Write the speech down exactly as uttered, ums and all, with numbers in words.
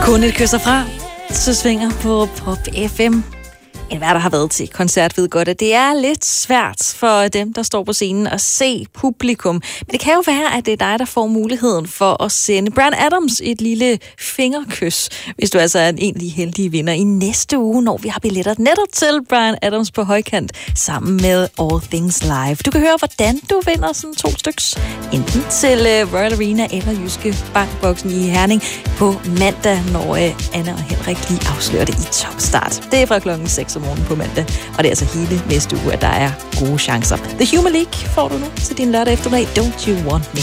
Kun et kys fra, så svinger på Pop F M. En hver, der har været til koncert, ved godt, at det er lidt svært for dem, der står på scenen, at se publikum. Men det kan jo være, at det er dig, der får muligheden for at sende Bryan Adams et lille fingerkys, hvis du altså er en egentlig heldig vinder i næste uge, når vi har billetter netop til Bryan Adams på højkant, sammen med All Things Live. Du kan høre, hvordan du vinder sådan to styks, enten til Royal Arena eller Jyske Bankboksen i Herning på mandag, når Anna og Henrik lige afslører det i Topstart. Det er fra klokken seks om morgenen på mandag, og det er altså hele næste uge, at der er gode chancer. The Human League får du nu til din lørdag eftermiddag. Don't You Want Me.